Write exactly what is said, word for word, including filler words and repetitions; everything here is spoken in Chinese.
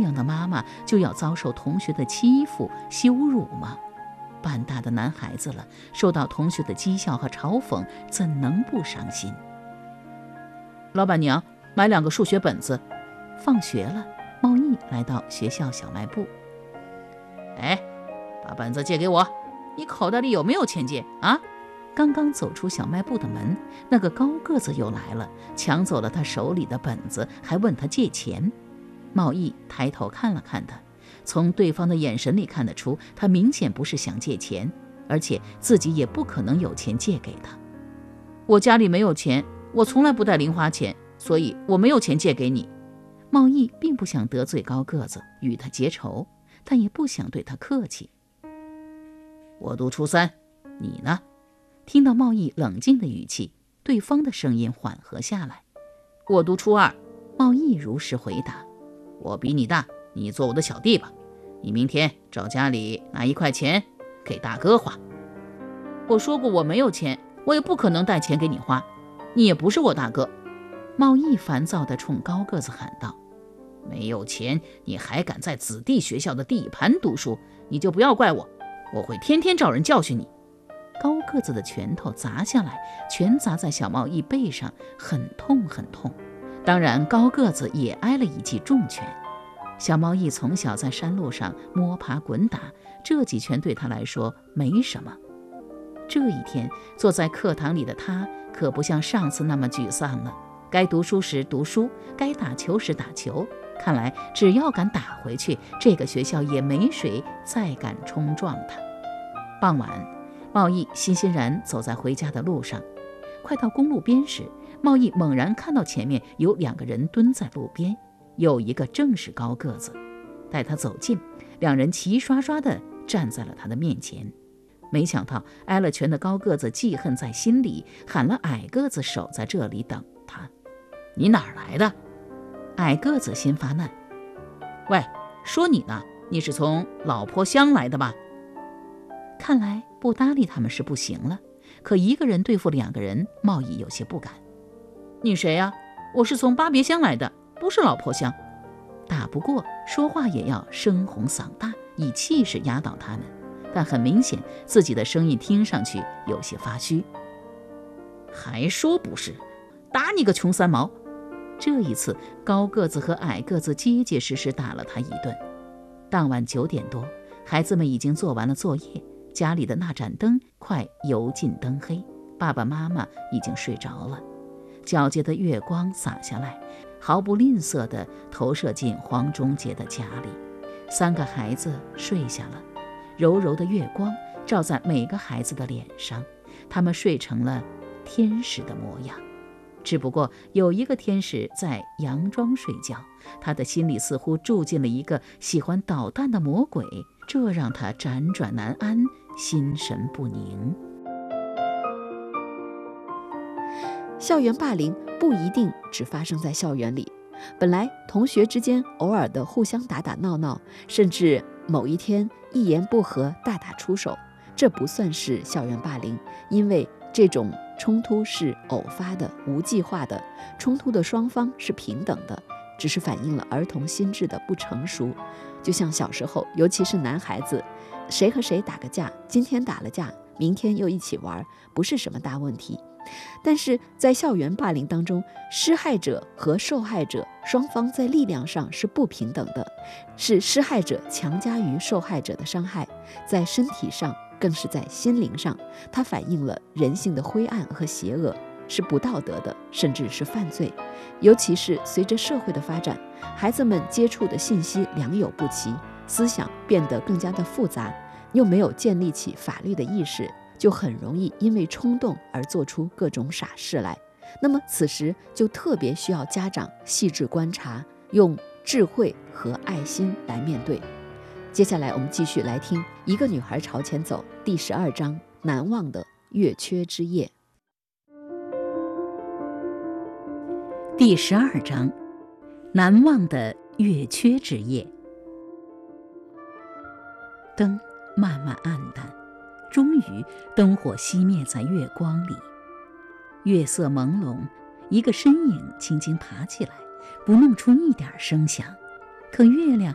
样的妈妈就要遭受同学的欺负羞辱吗？半大的男孩子了，受到同学的讥笑和嘲讽，怎能不伤心？老板娘，买两个数学本子。放学了，茂义来到学校小卖部。哎，把本子借给我，你口袋里有没有钱借啊？刚刚走出小卖部的门，那个高个子又来了，抢走了他手里的本子，还问他借钱。茂义抬头看了看他，从对方的眼神里看得出，他明显不是想借钱，而且自己也不可能有钱借给他。我家里没有钱，我从来不带零花钱，所以我没有钱借给你。茂义并不想得罪高个子，与他结仇，但也不想对他客气。我读初三，你呢？听到茂义冷静的语气，对方的声音缓和下来。我读初二。茂义如实回答。我比你大，你做我的小弟吧。你明天找家里拿一块钱给大哥花。我说过我没有钱，我也不可能带钱给你花，你也不是我大哥。茂义烦躁地冲高个子喊道：没有钱你还敢在子弟学校的地盘读书，你就不要怪我，我会天天找人教训你。高个子的拳头砸下来，全砸在小茂义背上，很痛很痛。当然高个子也挨了一记重拳。小茂义从小在山路上摸爬滚打，这几拳对他来说没什么。这一天坐在课堂里的他可不像上次那么沮丧了，该读书时读书，该打球时打球。看来只要敢打回去，这个学校也没谁再敢冲撞他。傍晚，茂义欣欣然走在回家的路上。快到公路边时，茂义猛然看到前面有两个人蹲在路边，有一个正是高个子。待他走近，两人齐刷刷地站在了他的面前。没想到挨了拳的高个子记恨在心里，喊了矮个子守在这里等他。你哪儿来的？矮个子心发难。喂，说你呢，你是从老坡乡来的吧？看来不搭理他们是不行了，可一个人对付两个人，茂义有些不敢。你谁呀？我是从巴别乡来的，不是老坡乡。打不过，说话也要声洪嗓大，以气势压倒他们。但很明显，自己的声音听上去有些发虚。还说不是，打你个穷三毛！这一次，高个子和矮个子结结实实打了他一顿。当晚九点多，孩子们已经做完了作业，家里的那盏灯快油尽灯黑，爸爸妈妈已经睡着了。皎洁的月光洒下来，毫不吝啬地投射进黄忠杰的家里。三个孩子睡下了，柔柔的月光照在每个孩子的脸上，他们睡成了天使的模样。只不过有一个天使在佯装睡觉，他的心里似乎住进了一个喜欢捣蛋的魔鬼，这让他辗转难安，心神不宁。 校园霸凌不一定只发生在校园里，本来同学之间偶尔的互相打打闹闹，甚至某一天一言不合大打出手，这不算是校园霸凌，因为这种冲突是偶发的、无计划的，冲突的双方是平等的，只是反映了儿童心智的不成熟。就像小时候，尤其是男孩子，谁和谁打个架，今天打了架，明天又一起玩，不是什么大问题。但是在校园霸凌当中，施害者和受害者双方在力量上是不平等的，是施害者强加于受害者的伤害，在身体上更是在心灵上，它反映了人性的灰暗和邪恶，是不道德的，甚至是犯罪。尤其是随着社会的发展，孩子们接触的信息良莠不齐，思想变得更加的复杂，又没有建立起法律的意识，就很容易因为冲动而做出各种傻事来。那么此时就特别需要家长细致观察，用智慧和爱心来面对。接下来我们继续来听《一个女孩朝前走》第十二章，难忘的月缺之夜。 第十二章，难忘的月缺之夜。灯慢慢暗淡，终于灯火熄灭在月光里。月色朦胧，一个身影轻轻爬起来，不弄出一点声响。可月亮